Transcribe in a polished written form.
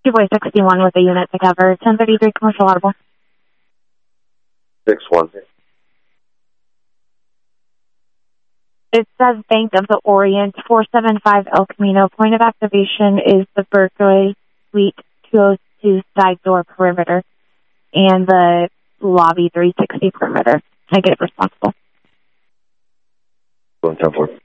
2-boy 61 with a unit to cover. 1033 commercial audible. 6-1. It says Bank of the Orient, 475 El Camino. Point of activation is the Berkeley Suite 202 side door perimeter and the lobby 360 perimeter. Negative responsible. Going 10-4.